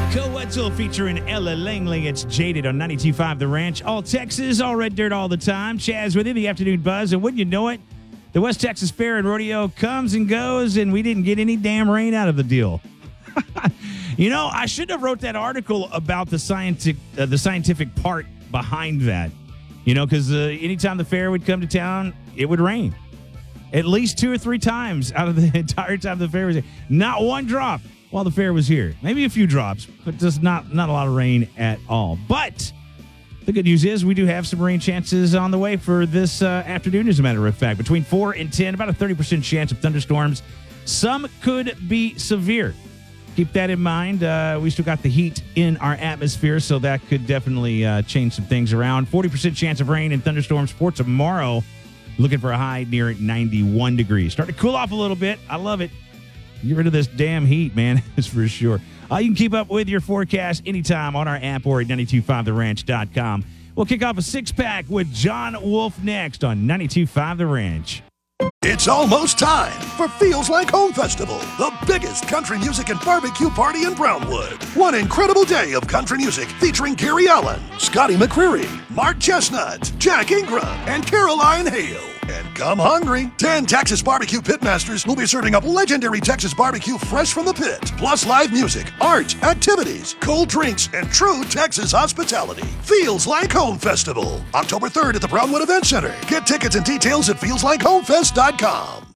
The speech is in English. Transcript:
Go Wetzel featuring Ella Langley. It's Jaded on 92.5 The Ranch. All Texas, all red dirt all the time. Chaz with you, the afternoon buzz. And wouldn't you know it, the West Texas Fair and Rodeo comes and goes, and we didn't get any damn rain out of the deal. You know, I should have wrote that article about the scientific part behind that. You know, because anytime the fair would come to town, it would rain. At least 2 or 3 times out of the entire time the fair was here. Not one drop while the fair was here. Maybe a few drops, but just not a lot of rain at all. But the good news is we do have some rain chances on the way for this afternoon, as a matter of fact. Between 4 and 10, about a 30% chance of thunderstorms. Some could be severe. Keep that in mind. We still got the heat in our atmosphere, so that could definitely change some things around. 40% chance of rain and thunderstorms for tomorrow. Looking for a high near 91 degrees. Starting to cool off a little bit. I love it. Get rid of this damn heat, man. That's for sure. You can keep up with your forecast anytime on our app or at 925theranch.com. We'll kick off a 6-pack with John Wolf next on 92.5 The Ranch. It's almost time for Feels Like Home Festival, the biggest country music and barbecue party in Brownwood. One incredible day of country music featuring Gary Allen, Scotty McCreery, Mark Chestnut, Jack Ingram, and Caroline Hale. And come hungry. 10 Texas Barbecue Pitmasters will be serving up legendary Texas barbecue fresh from the pit, plus live music, art, activities, cold drinks, and true Texas hospitality. Feels Like Home Festival, October 3rd at the Brownwood Event Center. Get tickets and details at feelslikeHomefest.com.